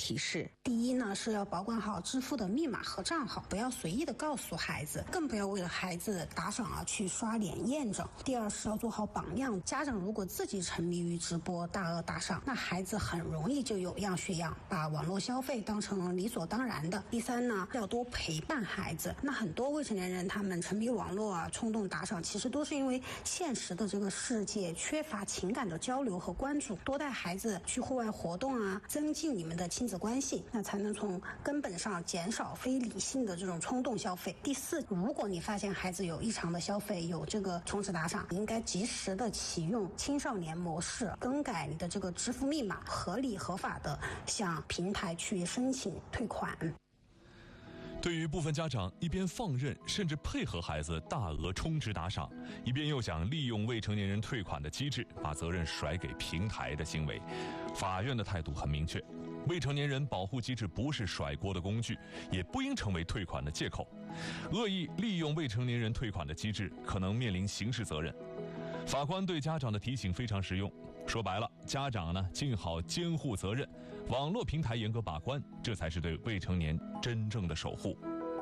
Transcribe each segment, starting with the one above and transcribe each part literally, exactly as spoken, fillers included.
提示。第一呢，是要保管好支付的密码和账号，不要随意的告诉孩子，更不要为了孩子打赏而去刷脸验证。第二是要做好榜样，家长如果自己沉迷于直播大额打赏，那孩子很容易就有样学样，把网络消费当成理所当然的。第三呢，要多陪伴孩子。那很多未成年人他们沉迷网络啊，冲动打赏，其实都是因为现实的这个世界缺乏情感的交流和关注。多带孩子去户外活动啊，增进你们的亲子关系，那才能从根本上减少非理性的这种冲动消费。第四，如果你发现孩子有异常的消费，有这个充值打赏，应该及时的启用青少年模式，更改你的这个支付密码，合理合法的向平台去申请退款。 对于部分家长一边放任甚至配合孩子大额充值打赏，一边又想利用未成年人退款的机制把责任甩给平台的行为，法院的态度很明确，未成年人保护机制不是甩锅的工具，也不应成为退款的借口。恶意利用未成年人退款的机制可能面临刑事责任。法官对家长的提醒非常实用，说白了，家长呢尽好监护责任，网络平台严格把关，这才是对未成年真正的守护。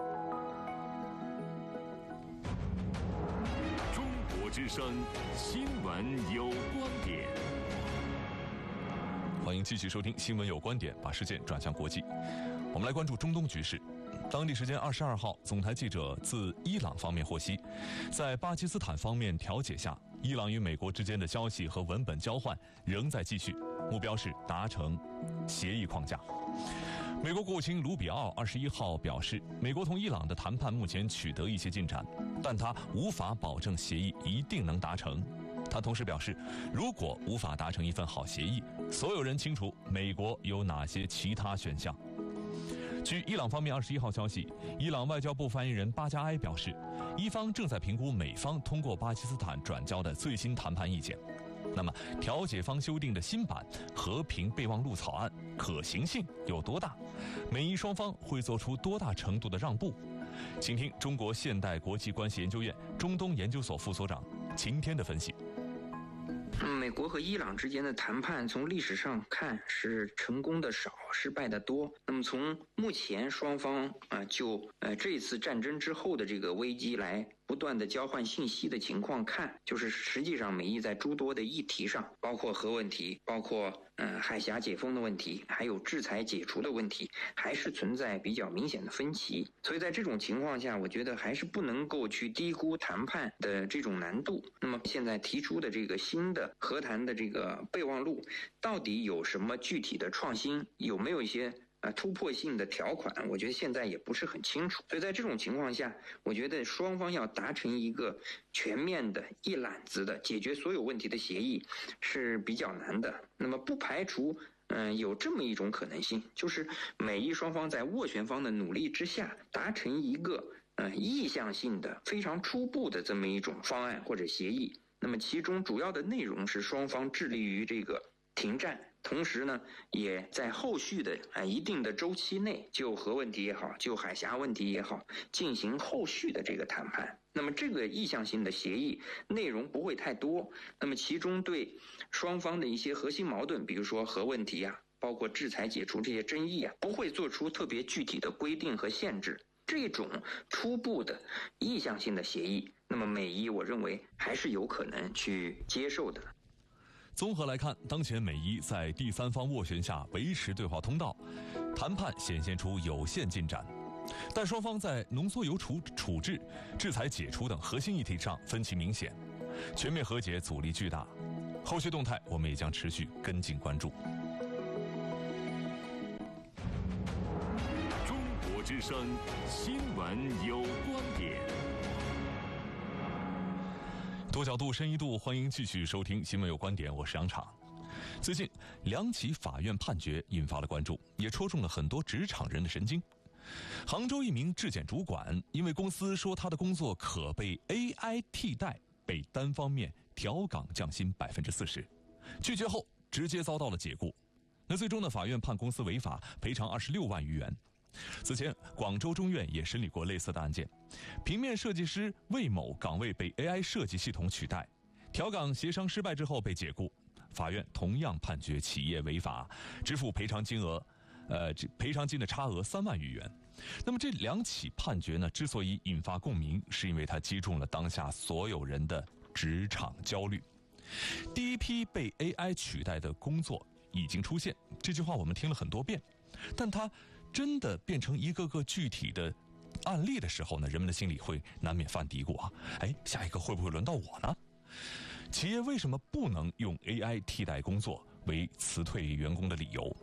中国之声新闻有观点， 欢迎继续收听新闻有观点，把视线转向国际。我们来关注中东局势。当地时间二十二号，总台记者自伊朗方面获悉，在巴基斯坦方面调解下，伊朗与美国之间的消息和文本交换仍在继续，目标是达成协议框架。美国国务卿卢比奥二十一号表示，美国同伊朗的谈判目前取得一些进展，但他无法保证协议一定能达成。他同时表示，如果无法达成一份好协议，所有人清楚美国有哪些其他选项。据伊朗方面二十一号消息，伊朗外交部发言人巴加埃表示，伊方正在评估美方通过巴基斯坦转交的最新谈判意见。那么，调解方修订的新版和平备忘录草案可行性有多大？美伊双方会做出多大程度的让步？请听中国现代国际关系研究院中东研究所副所长秦天的分析。 美国和伊朗之间的谈判从历史上看是成功的少，失败的多。那么从目前双方啊、呃、就呃这次战争之后的这个危机来不断的交换信息的情况看，就是实际上美伊在诸多的议题上，包括核问题，包括呃海峡解封的问题，还有制裁解除的问题，还是存在比较明显的分歧。所以在这种情况下，我觉得还是不能够去低估谈判的这种难度。那么现在提出的这个新的和谈的这个备忘录，到底有什么具体的创新？有没有一些啊，突破性的条款，我觉得现在也不是很清楚。所以在这种情况下，我觉得双方要达成一个全面的一揽子的解决所有问题的协议是比较难的。那么不排除嗯、呃、有这么一种可能性，就是美伊双方在斡旋方的努力之下，达成一个呃意向性的非常初步的这么一种方案或者协议。那么其中主要的内容是双方致力于这个停战，同时呢，也在后续的啊一定的周期内，就核问题也好，就海峡问题也好，进行后续的这个谈判。那么这个意向性的协议内容不会太多，那么其中对双方的一些核心矛盾，比如说核问题啊，包括制裁解除这些争议啊，不会做出特别具体的规定和限制。这种初步的意向性的协议，那么美伊我认为还是有可能去接受的。 综合来看，当前美伊在第三方斡旋下维持对话通道，谈判显现出有限进展，但双方在浓缩铀处处置、制裁解除等核心议题上分歧明显，全面和解阻力巨大。后续动态我们也将持续跟进关注。 中国之声新闻有观点。 多角度深一度，欢迎继续收听新闻有观点，我是杨昶。最近两起法院判决引发了关注，也戳中了很多职场人的神经。杭州一名质检主管因为公司说他的工作可被 A I 替代，被单方面调岗降薪百分之四十，拒绝后直接遭到了解雇。那最终呢，法院判公司违法，赔偿二十六万余元。此前，广州中院也审理过类似的案件，平面设计师魏某岗位被 A I 设计系统取代，调岗协商失败之后被解雇，法院同样判决企业违法，支付赔偿金额呃，这赔偿金的差额三万余元。那么这两起判决呢，之所以引发共鸣，是因为它击中了当下所有人的职场焦虑。第一批被 A I 取代的工作已经出现，这句话我们听了很多遍，但它真的变成一个个具体的案例的时候呢，人们的心里会难免犯嘀咕啊，哎，下一个会不会轮到我呢？企业为什么不能用 A I 替代工作为辞退员工的理由？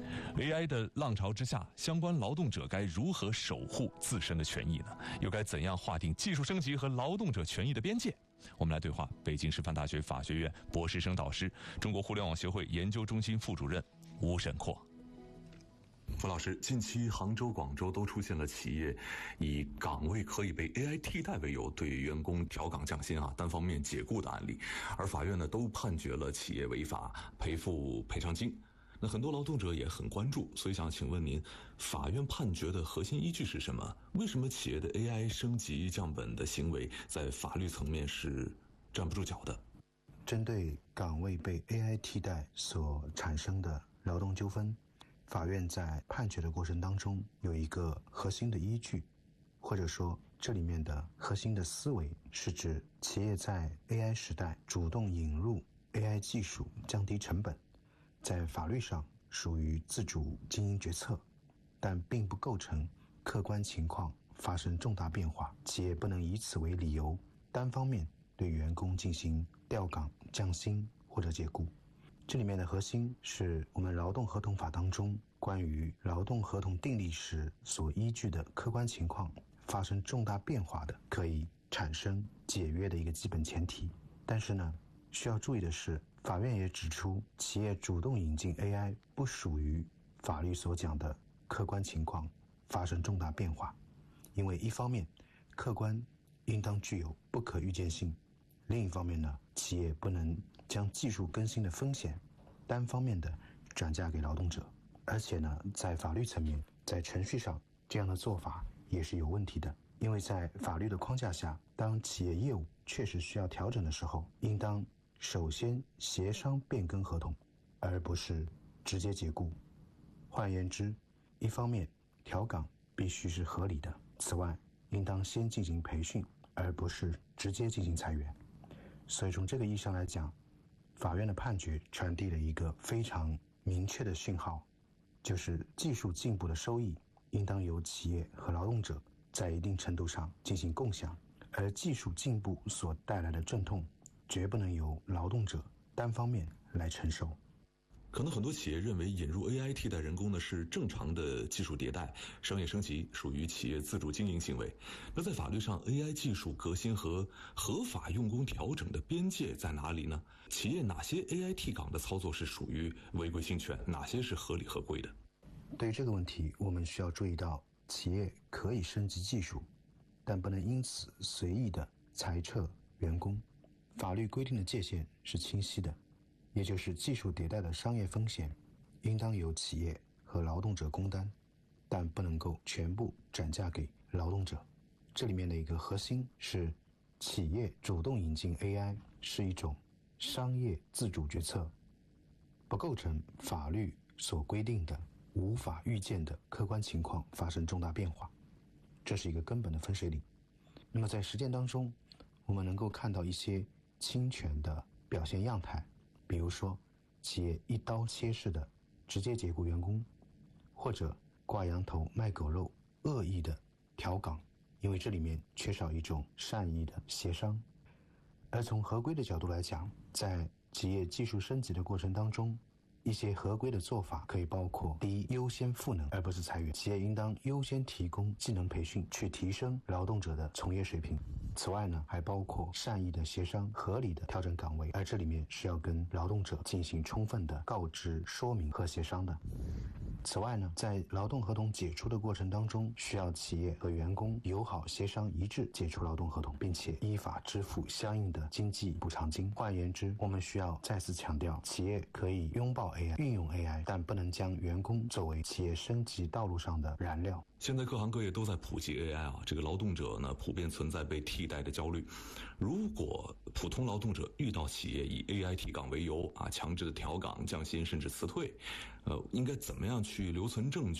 A I 的浪潮之下，相关劳动者该如何守护自身的权益呢？又该怎样划定技术升级和劳动者权益的边界？我们来对话北京师范大学法学院博士生导师、中国互联网协会研究中心副主任吴沈阔。 傅老师，近期杭州、广州都出现了企业以岗位可以被 A I 替代为由，对员工调岗降薪啊、单方面解雇的案例，而法院呢都判决了企业违法，赔付赔偿金。那很多劳动者也很关注，所以想请问您，法院判决的核心依据是什么？为什么企业的 A I 升级降本的行为在法律层面是站不住脚的？ 针对岗位被 A I 替代所产生的劳动纠纷，法院在判决的过程当中有一个核心的依据，或者说这里面的核心的思维是指企业在 A I 时代主动引入 A I 技术降低成本，在法律上属于自主经营决策，但并不构成客观情况发生重大变化，企业不能以此为理由单方面对员工进行调岗降薪或者解雇。这里面的核心是我们劳动合同法当中关于劳动合同订立时所依据的客观情况发生重大变化的，可以产生解约的一个基本前提。但是呢，需要注意的是，法院也指出，企业主动引进 A I 不属于法律所讲的客观情况发生重大变化，因为一方面，客观应当具有不可预见性，另一方面呢，企业不能将技术更新的风险单方面的转嫁给劳动者，而且呢，在法律层面，在程序上，这样的做法也是有问题的。因为在法律的框架下，当企业业务确实需要调整的时候，应当首先协商变更合同，而不是直接解雇。换言之，一方面调岗必须是合理的，此外应当先进行培训，而不是直接进行裁员。所以从这个意义上来讲，法院的判决传递了一个非常明确的讯号，就是技术进步的收益应当由企业和劳动者在一定程度上进行共享，而技术进步所带来的阵痛绝不能由劳动者单方面来承受。 可能很多企业认为引入 A I 替代人工呢是正常的技术迭代，商业升级属于企业自主经营行为。那在法律上 A I 技术革新和合法用工调整的边界在哪里呢？企业哪些 A I 替岗的操作是属于违规侵权，哪些是合理合规的？ 对于这个问题，我们需要注意到，企业可以升级技术，但不能因此随意的裁撤员工。法律规定的界限是清晰的，也就是技术迭代的商业风险应当由企业和劳动者共担，但不能够全部转嫁给劳动者。这里面的一个核心是，企业主动引进 A I 是一种商业自主决策，不构成法律所规定的无法预见的客观情况发生重大变化，这是一个根本的分水岭。那么在实践当中，我们能够看到一些侵权的表现样态，比如说企业一刀切式的直接解雇员工，或者挂羊头卖狗肉，恶意的调岗，因为这里面缺少一种善意的协商。而从合规的角度来讲，在企业技术升级的过程当中，一些合规的做法可以包括：第一，优先赋能而不是裁员，企业应当优先提供技能培训，去提升劳动者的从业水平。此外呢，还包括善意的协商，合理的调整岗位，而这里面是要跟劳动者进行充分的告知、说明和协商的。此外呢，在劳动合同解除的过程当中，需要企业和员工友好协商一致解除劳动合同，并且依法支付相应的经济补偿金。换言之，我们需要再次强调，企业可以拥抱 A I， 运用 A I， 但不能将员工作为企业升级道路上的燃料。 现在各行各业都在普及 A I 啊，这个劳动者呢普遍存在被替代的焦虑。如果普通劳动者遇到企业以 A I 替岗为由啊，强制的调岗、降薪甚至辞退，呃，应该怎么样去去留存证据。